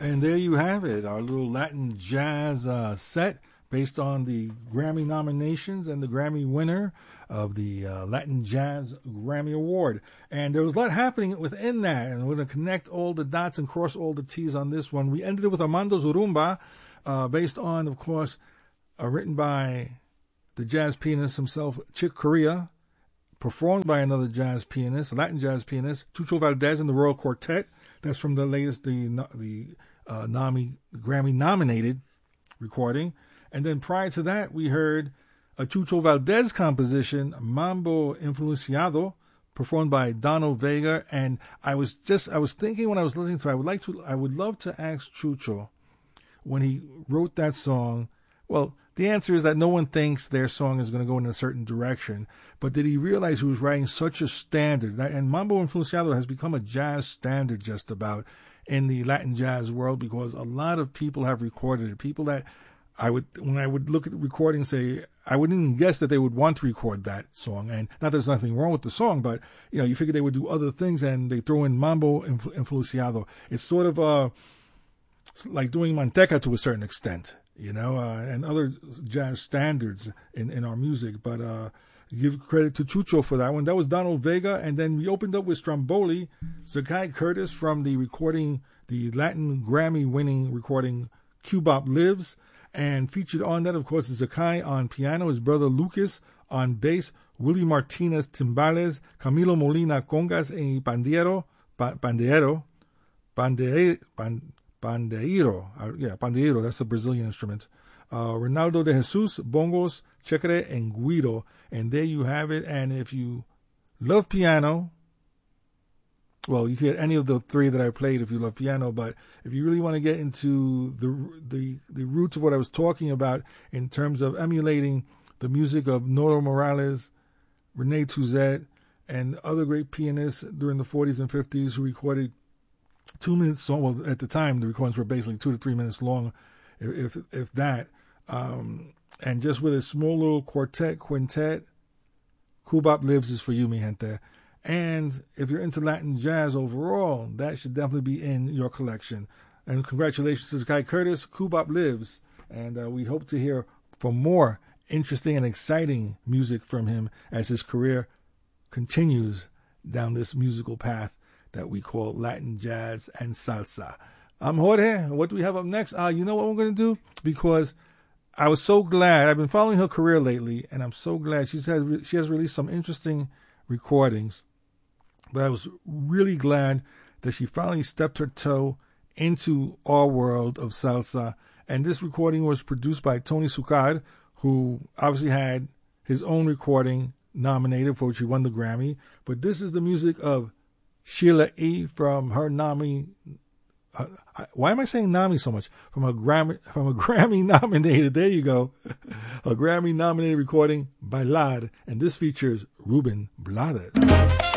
And there you have it, our little Latin jazz set based on the Grammy nominations and the Grammy winner of the Latin Jazz Grammy Award. And there was a lot happening within that, and we're going to connect all the dots and cross all the T's on this one. We ended it with Armando Zurumba, based on, of course, written by the jazz pianist himself, Chick Corea, performed by another jazz pianist, Latin jazz pianist, Chucho Valdez and the Royal Quartet. That's from the latest, the Grammy-nominated recording. And then prior to that, we heard a Chucho Valdez composition, Mambo Influenciado, performed by Donald Vega. And I was thinking when I was listening to it, I would love to ask Chucho when he wrote that song. Well, the answer is that no one thinks their song is going to go in a certain direction. But did he realize he was writing such a standard? And Mambo Influenciado has become a jazz standard just about in the Latin jazz world, because a lot of people have recorded it. People that when I would look at the recording, say, I wouldn't even guess that they would want to record that song. And not that there's nothing wrong with the song, but, you figure they would do other things, and they throw in Mambo Influenciado. It's sort of like doing Manteca to a certain extent, and other jazz standards in our music. But give credit to Chucho for that one. That was Donald Vega. And then we opened up with Stromboli, Zakai Curtis from the Latin Grammy-winning recording Cubop Lives. And featured on that, of course, is Zakai on piano, his brother Lucas on bass, Willie Martinez timbales, Camilo Molina congas y pandeiro, that's a Brazilian instrument. Ronaldo de Jesus, bongos, checre, and guido. And there you have it. And if you love piano, well, you can get any of the three that I played if you love piano, but if you really want to get into the roots of what I was talking about in terms of emulating the music of Noro Morales, Rene Touzet, and other great pianists during the 40s and 50s who recorded 2 minutes long. Well, at the time, the recordings were basically 2 to 3 minutes long, if that. And just with a small little quintet, Cubop Lives is for you, mi gente. And if you're into Latin jazz overall, that should definitely be in your collection. And congratulations to Zakai Curtis, Cubop Lives. And we hope to hear from more interesting and exciting music from him as his career continues down this musical path that we call Latin jazz and salsa. I'm Jorge. What do we have up next? You know what we're going to do? Because I was so glad. I've been following her career lately, and I'm so glad she has released some interesting recordings. But I was really glad that she finally stepped her toe into our world of salsa. And this recording was produced by Tony Succar, who obviously had his own recording nominated, for which he won the Grammy. But this is the music of Sheila E. from her Nami. Why am I saying Nami so much? From a Grammy nominated, there you go, a Grammy nominated recording, Bailar. And this features Ruben Blades.